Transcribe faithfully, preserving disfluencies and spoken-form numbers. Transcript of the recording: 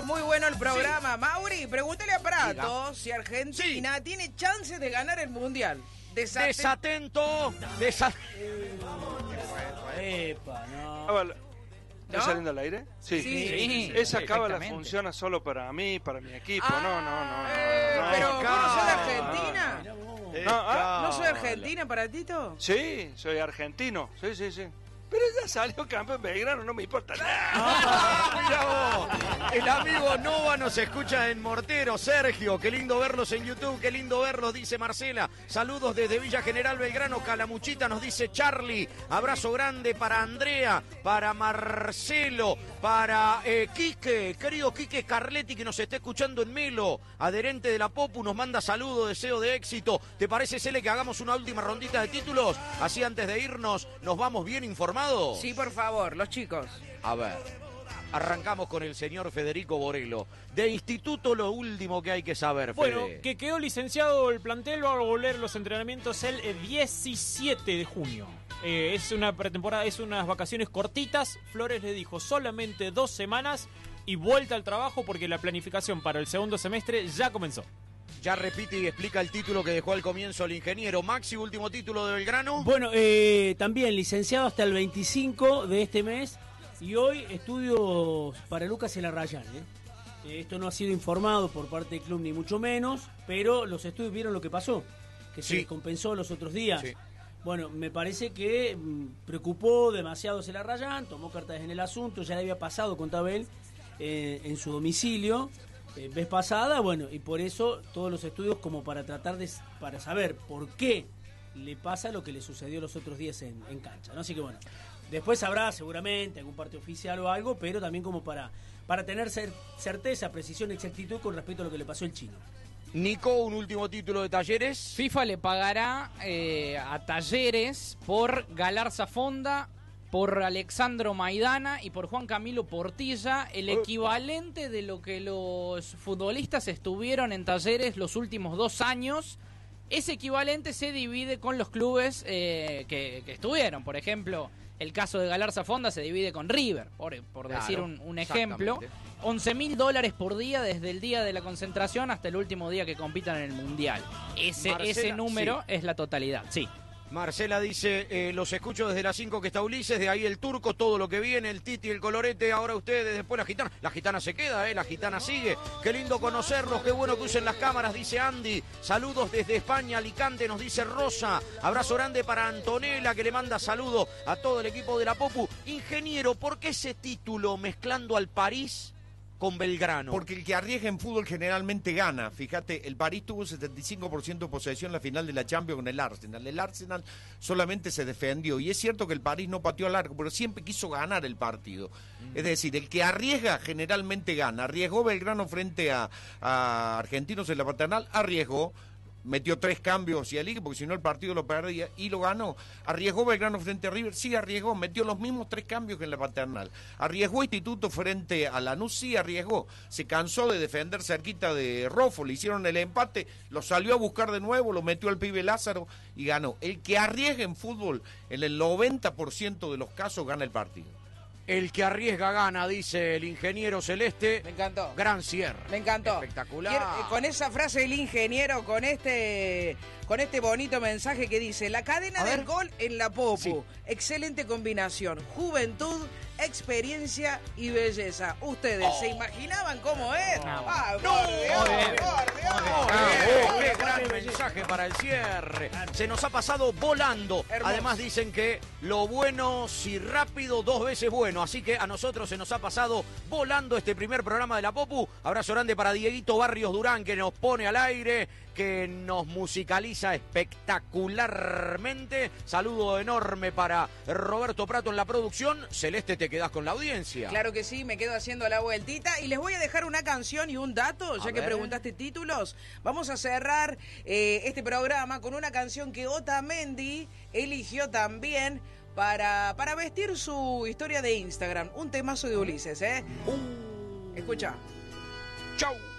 muy bueno el programa. Sí. Mauri, pregúntale a Prato Diga. si Argentina sí. tiene chances de ganar el Mundial. Desaten... Desatento. Desatento. Epa, no. Ah, ¿Está ¿No? saliendo al aire? Sí. Sí. sí. Esa cábala funciona solo para mí, para mi equipo. Ah, no, no, no. Eh, no, pero no, ¿vos no sos de Argentina? No, ¿ah? ¿No sos de Argentina, para Tito? Sí, soy argentino. Sí, sí, sí. Pero ya salió campeón Belgrano, no me importa nada. Ah, mira vos. El amigo Nova nos escucha en Mortero. Sergio, qué lindo verlos en YouTube, qué lindo verlos, dice Marcela. Saludos desde Villa General Belgrano, Calamuchita, nos dice Charlie. Abrazo grande para Andrea, para Marcelo, para eh, Quique, querido Quique Carletti, que nos está escuchando en Melo. Adherente de la Popu, nos manda saludos, deseo de éxito. ¿Te parece, Cele, que hagamos una última rondita de títulos? Así antes de irnos, nos vamos bien informados. Sí, por favor, los chicos. A ver, arrancamos con el señor Federico Borello. De instituto, lo último que hay que saber, Fede. Bueno, que quedó licenciado el plantel, va a volver los entrenamientos el diecisiete de junio. Eh, es una pretemporada, es unas vacaciones cortitas. Flores le dijo solamente dos semanas y vuelta al trabajo porque la planificación para el segundo semestre ya comenzó. Ya repite y explica el título que dejó al comienzo el ingeniero. Maxi, último título de Belgrano. Bueno, eh, también licenciado hasta el veinticinco de este mes. Y hoy estudios para Lucas Elarrayán. ¿eh? Eh, esto no ha sido informado por parte del club ni mucho menos, pero los estudios vieron lo que pasó, que se Sí. descompensó los otros días. Sí. Bueno, me parece que mmm, preocupó demasiado Elarrayán, tomó cartas en el asunto, ya le había pasado con Tabel eh, en su domicilio. Eh, vez pasada, bueno, y por eso todos los estudios como para tratar de para saber por qué le pasa lo que le sucedió los otros días en, en cancha, ¿no? Así que bueno, después habrá seguramente algún parte oficial o algo, pero también como para, para tener cer- certeza, precisión, exactitud con respecto a lo que le pasó al chino. Nico, un último título de Talleres. FIFA le pagará eh, a Talleres por Galarza Fonda, por Alexandro Maidana y por Juan Camilo Portilla, el equivalente de lo que los futbolistas estuvieron en Talleres los últimos dos años. Ese equivalente se divide con los clubes eh, que, que estuvieron. Por ejemplo, el caso de Galarza Fonda se divide con River, por, por Claro, decir un, un ejemplo. once mil dólares por día desde el día de la concentración hasta el último día que compitan en el Mundial. Ese, Marcela, ese número sí. es la totalidad, sí. Marcela dice, eh, los escucho desde las cinco que está Ulises, de ahí el Turco, todo lo que viene, el Titi, el Colorete, ahora ustedes, después la Gitana. La Gitana se queda, eh, la Gitana sigue. Qué lindo conocerlos, qué bueno que usen las cámaras, dice Andy. Saludos desde España, Alicante, nos dice Rosa. Abrazo grande para Antonella, que le manda saludos a todo el equipo de la Popu. Ingeniero, ¿por qué ese título mezclando al París con Belgrano? Porque el que arriesga en fútbol generalmente gana. Fíjate, el París tuvo setenta y cinco por ciento de posesión en la final de la Champions con el Arsenal. El Arsenal solamente se defendió. Y es cierto que el París no pateó al arco, pero siempre quiso ganar el partido. Mm. Es decir, el que arriesga generalmente gana. Arriesgó Belgrano frente a, a Argentinos en la Paternal, arriesgó. Metió tres cambios y el porque si no el partido lo perdía y lo ganó. Arriesgó Belgrano frente a River, sí arriesgó, metió los mismos tres cambios que en la Paternal. Arriesgó Instituto frente a Lanús, sí arriesgó. Se cansó de defender cerquita de Rofo, le hicieron el empate, lo salió a buscar de nuevo, lo metió al pibe Lázaro y ganó. El que arriesga en fútbol, en el noventa por ciento de los casos gana el partido. El que arriesga gana, dice el ingeniero Celeste. Me encantó. Gran cierre. Me encantó. Espectacular. Quiero, eh, con esa frase del ingeniero, con este con este bonito mensaje que dice, la cadena A del ver. gol en la Popu. Sí. Excelente combinación. Juventud, experiencia y belleza. ¿Ustedes Oh. se imaginaban cómo es? No. ¡Ah, No. por Dios, Muy bien. por Dios! Oh, Bien. qué gran mensaje para el cierre. Se nos ha pasado volando. Hermoso. Además dicen que lo bueno, si rápido, dos veces bueno. Así que a nosotros se nos ha pasado volando este primer programa de la Popu. Abrazo grande para Dieguito Barrios Durán, que nos pone al aire, que nos musicaliza espectacularmente. Saludo enorme para Roberto Prato en la producción. Celeste, te quedás con la audiencia. Claro que sí, me quedo haciendo la vueltita y les voy a dejar una canción y un dato, ya A que ver. preguntaste títulos. Vamos a cerrar eh, este programa con una canción que Otamendi eligió también para, para vestir su historia de Instagram. Un temazo de Ulises, ¿eh? Uh. Escucha. Chau.